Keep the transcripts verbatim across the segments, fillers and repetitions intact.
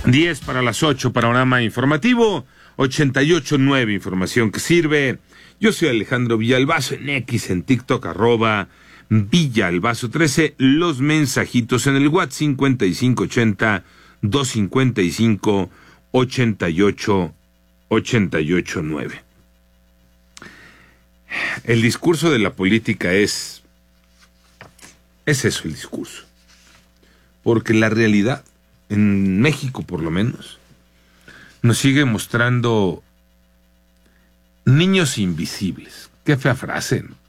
diez para las ocho, panorama informativo, ochenta y ocho punto nueve, información que sirve. Yo soy Alejandro Villalbazo, en X, en TikTok, arroba Villalbazo trece, los mensajitos en el WhatsApp cincuenta y cinco ochenta, doscientos cincuenta y cinco, ochenta y ocho, ochenta y ocho nueve. El discurso de la política es, es eso el discurso. Porque la realidad, en México por lo menos, nos sigue mostrando niños invisibles. Qué fea frase, ¿no?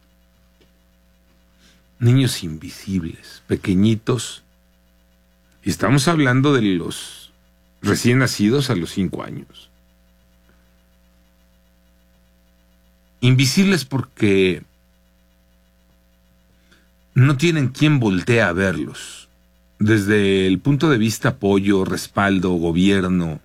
Niños invisibles, pequeñitos. Y estamos hablando de los recién nacidos a los cinco años. Invisibles porque no tienen quien voltee a verlos. Desde el punto de vista apoyo, respaldo, gobierno.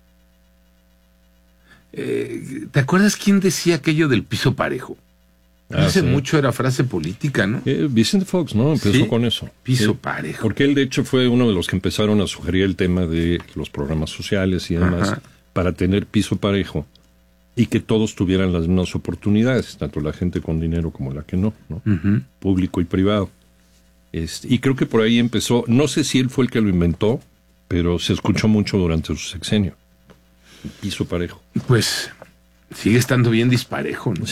Eh, ¿Te acuerdas quién decía aquello del piso parejo? Ah, Hace sí. mucho era frase política, ¿no? Eh, Vicente Fox, ¿no? Empezó Sí, con eso. piso Sí. parejo. Porque él, de hecho, fue uno de los que empezaron a sugerir el tema de los programas sociales y demás, Ajá. para tener piso parejo y que todos tuvieran las mismas oportunidades, tanto la gente con dinero como la que no, ¿no? Uh-huh. Público y privado. Este, y creo que por ahí empezó, no sé si él fue el que lo inventó, pero se escuchó mucho durante su sexenio. Piso parejo. Pues sigue estando bien disparejo, ¿no?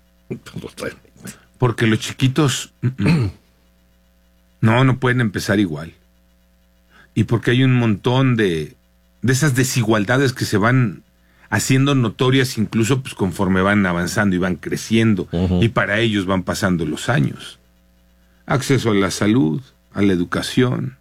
Porque los chiquitos no, no pueden empezar igual. Y porque hay un montón de, de esas desigualdades que se van haciendo notorias incluso pues conforme van avanzando y van creciendo. Uh-huh. Y para ellos van pasando los años. Acceso a la salud, a la educación,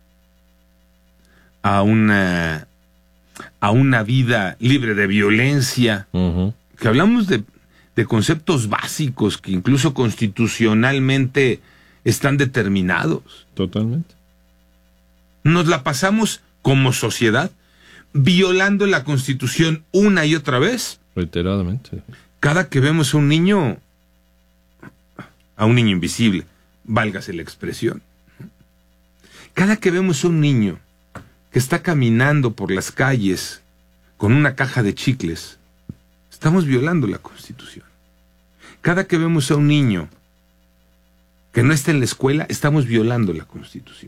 a una, a una vida libre de violencia. Uh-huh. Que hablamos de, de conceptos básicos que incluso constitucionalmente están determinados. Totalmente. Nos la pasamos como sociedad violando la Constitución una y otra vez. Reiteradamente. Cada que vemos a un niño, a un niño invisible, válgase la expresión. Cada que vemos a un niño que está caminando por las calles con una caja de chicles, estamos violando la Constitución. Cada que vemos a un niño que no está en la escuela, estamos violando la Constitución.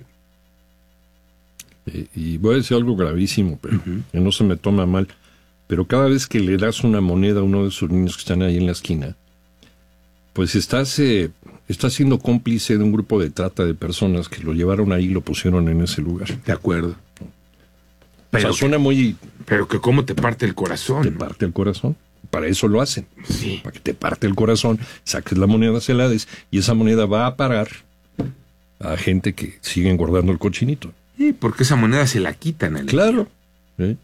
Eh, y voy a decir algo gravísimo, pero Uh-huh. que no se me toma mal. Pero cada vez que le das una moneda a uno de esos niños que están ahí en la esquina, pues estás, eh, estás siendo cómplice de un grupo de trata de personas que lo llevaron ahí y lo pusieron en ese lugar. De acuerdo. O Pero, sea, suena muy... pero que cómo te parte el corazón. Te parte el corazón. Para eso lo hacen. Sí. Para que te parte el corazón, saques la moneda, se la des, y esa moneda va a parar a gente que sigue engordando el cochinito. Sí, porque esa moneda se la quitan. Ale. Claro. ¿Eh?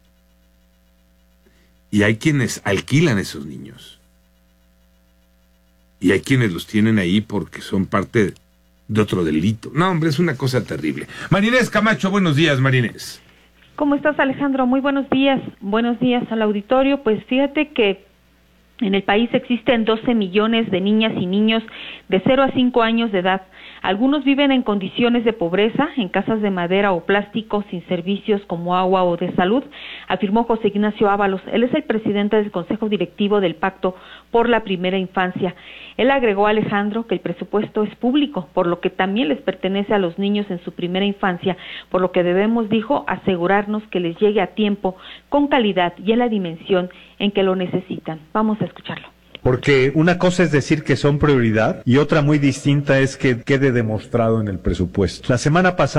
Y hay quienes alquilan esos niños. Y hay quienes los tienen ahí porque son parte de otro delito. No, hombre, es una cosa terrible. Marinés Camacho, buenos días, Marinés. ¿Cómo estás, Alejandro? Muy buenos días. Buenos días al auditorio. Pues fíjate que en el país existen doce millones de niñas y niños de cero a cinco años de edad. Algunos viven en condiciones de pobreza, en casas de madera o plástico, sin servicios como agua o de salud, afirmó José Ignacio Ábalos. Él es el presidente del Consejo Directivo del Pacto por la Primera Infancia. Él agregó, Alejandro, que el presupuesto es público, por lo que también les pertenece a los niños en su primera infancia, por lo que debemos, dijo, asegurarnos que les llegue a tiempo, con calidad y en la dimensión en que lo necesitan. Vamos a escucharlo. Porque una cosa es decir que son prioridad y otra muy distinta es que quede demostrado en el presupuesto. La semana pasada